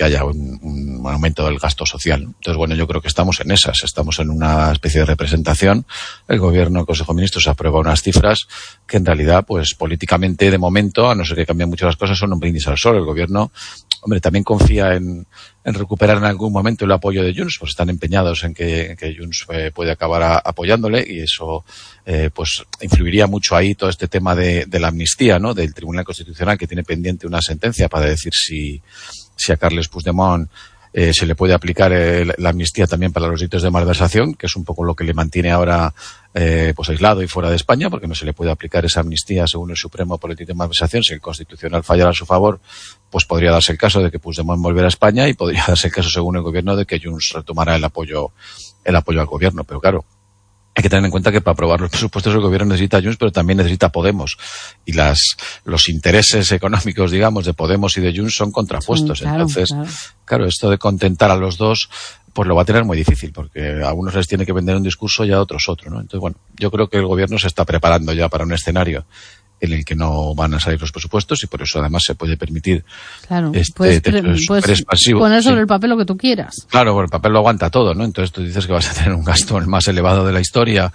que haya un aumento del gasto social, ¿no? Entonces, bueno, yo creo que estamos en esas, estamos en una especie de representación. El gobierno, el Consejo de Ministros aprueba unas cifras que en realidad, pues políticamente, de momento, a no ser que cambien mucho las cosas, son un brindis al sol. El gobierno, hombre, también confía en recuperar en algún momento el apoyo de Junts, pues están empeñados en que Junts puede acabar apoyándole, y eso pues influiría mucho ahí todo este tema de la amnistía, ¿no? Del Tribunal Constitucional, que tiene pendiente una sentencia para decir si a Carles Puigdemont se le puede aplicar la amnistía también para los delitos de malversación, que es un poco lo que le mantiene ahora pues aislado y fuera de España, porque no se le puede aplicar esa amnistía según el Supremo por el delito de malversación. Si el Constitucional fallara a su favor, pues podría darse el caso de que Puigdemont volviera a España, y podría darse el caso, según el gobierno, de que Junts retomara el apoyo al gobierno. Pero claro, hay que tener en cuenta que para aprobar los presupuestos el gobierno necesita Junts, pero también necesita Podemos. Y los intereses económicos, digamos, de Podemos y de Junts son contrapuestos. Claro, entonces, claro, esto de contentar a los dos, pues lo va a tener muy difícil, porque a unos les tiene que vender un discurso y a otros otro, ¿no? Entonces, bueno, yo creo que el gobierno se está preparando ya para un escenario en el que no van a salir los presupuestos, y por eso además se puede permitir puedes expansivo. Poner sobre el papel lo que tú quieras. Claro, el papel lo aguanta todo, ¿no? Entonces tú dices que vas a tener un gasto el más elevado de la historia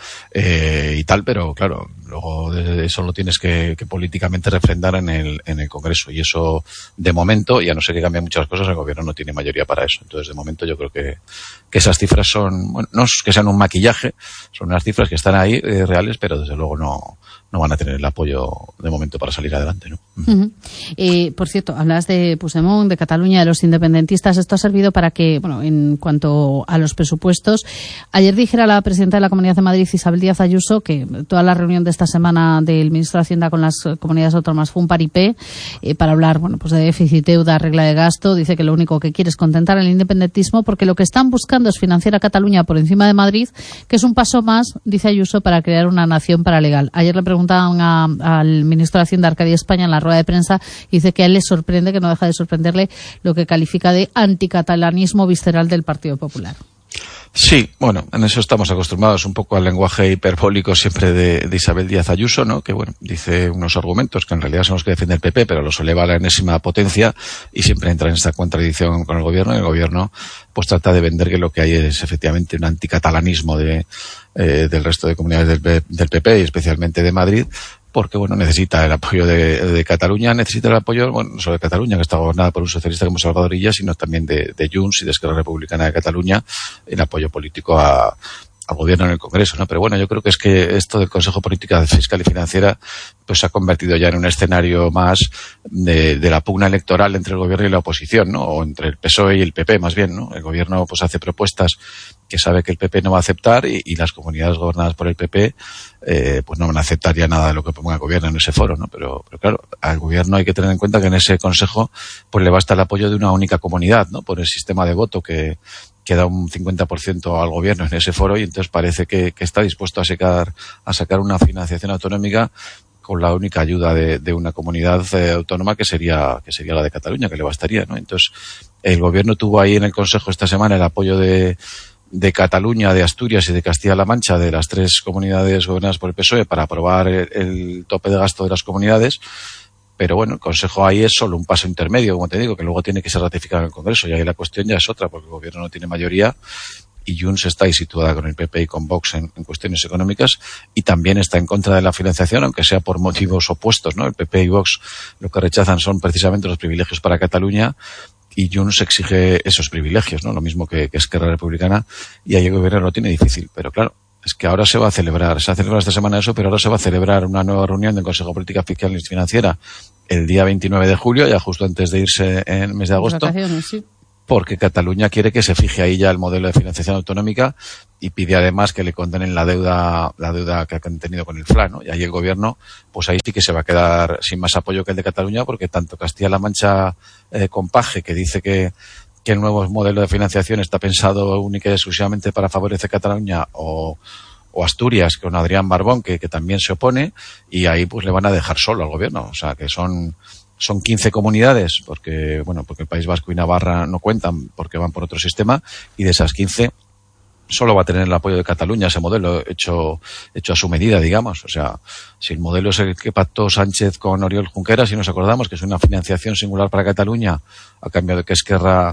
y tal, pero claro, luego eso lo tienes que políticamente refrendar en el Congreso, y eso, de momento, y a no ser que cambien muchas cosas, el gobierno no tiene mayoría para eso. Entonces, de momento, yo creo que esas cifras son, bueno, no es que sean un maquillaje, son unas cifras que están ahí reales, pero desde luego no van a tener el apoyo de momento para salir adelante, ¿no? Uh-huh. Por cierto, hablas de Puigdemont, de Cataluña, de los independentistas. Esto ha servido para que, bueno, en cuanto a los presupuestos, ayer dijera la presidenta de la Comunidad de Madrid, Isabel Díaz Ayuso, que toda la reunión de esta semana del ministro de Hacienda con las comunidades autónomas fue un paripé para hablar, bueno, pues de déficit, deuda, regla de gasto. Dice que lo único que quiere es contentar al independentismo, porque lo que están buscando es financiar a Cataluña por encima de Madrid, que es un paso más, dice Ayuso, para crear una nación paralegal. Ayer le preguntaban al ministro de Hacienda, Arcadio España, en la rueda de prensa, y dice que a él le sorprende, que no deja de sorprenderle, lo que califica de anticatalanismo visceral del Partido Popular. Sí, bueno, en eso estamos acostumbrados un poco al lenguaje hiperbólico siempre de Isabel Díaz Ayuso, ¿no? Que, bueno, dice unos argumentos que en realidad son los que defiende el PP, pero los eleva a la enésima potencia, y siempre entra en esta contradicción con el gobierno, y el gobierno pues trata de vender que lo que hay es efectivamente un anticatalanismo del resto de comunidades del PP, y especialmente de Madrid, porque, bueno, necesita el apoyo de Cataluña, necesita el apoyo, bueno, no solo de Cataluña, que está gobernada por un socialista como Salvador Illa, sino también de Junts y de Esquerra Republicana de Cataluña, el apoyo político al gobierno en el Congreso, ¿no? Pero bueno, yo creo que es que esto del Consejo de Política Fiscal y Financiera pues se ha convertido ya en un escenario más de la pugna electoral entre el gobierno y la oposición, ¿no? O entre el PSOE y el PP, más bien, ¿no? El gobierno pues hace propuestas que sabe que el PP no va a aceptar, y las comunidades gobernadas por el PP pues no van a aceptar ya nada de lo que ponga el gobierno en ese foro, ¿no? Pero claro, al gobierno hay que tener en cuenta que en ese consejo pues le basta el apoyo de una única comunidad, ¿no? Por el sistema de voto que da un 50% al gobierno en ese foro, y entonces parece que está dispuesto a sacar una financiación autonómica con la única ayuda de una comunidad autónoma que sería la de Cataluña, que le bastaría, ¿no? Entonces, el gobierno tuvo ahí en el Consejo esta semana el apoyo de Cataluña, de Asturias y de Castilla-La Mancha, de las tres comunidades gobernadas por el PSOE, para aprobar el tope de gasto de las comunidades. Pero bueno, el Consejo ahí es solo un paso intermedio, como te digo, que luego tiene que ser ratificado en el Congreso, y ahí la cuestión ya es otra, porque el gobierno no tiene mayoría, y Junts está ahí situada con el PP y con Vox en cuestiones económicas, y también está en contra de la financiación, aunque sea por motivos opuestos, ¿no? El PP y Vox lo que rechazan son precisamente los privilegios para Cataluña, y Junts exige esos privilegios, ¿no? Lo mismo que Esquerra Republicana, y ahí el gobierno lo tiene difícil. Pero claro, es que ahora se ha celebrado esta semana eso, pero ahora se va a celebrar una nueva reunión del Consejo de Política Fiscal y Financiera el día 29 de julio, ya justo antes de irse en el mes de agosto. Sí. Porque Cataluña quiere que se fije ahí ya el modelo de financiación autonómica, y pide además que le condenen la deuda que han tenido con el FLA, ¿no? Y ahí el gobierno, pues ahí sí que se va a quedar sin más apoyo que el de Cataluña, porque tanto Castilla-La Mancha con Paje, que dice que el nuevo modelo de financiación está pensado única y exclusivamente para favorecer Cataluña, o Asturias con Adrián Barbón, que también se opone, y ahí pues le van a dejar solo al gobierno. O sea, que son 15 comunidades, porque el País Vasco y Navarra no cuentan porque van por otro sistema, y de esas 15 solo va a tener el apoyo de Cataluña, ese modelo hecho a su medida, digamos. O sea, si el modelo es el que pactó Sánchez con Oriol Junqueras, si nos acordamos, que es una financiación singular para Cataluña, a cambio de que Esquerra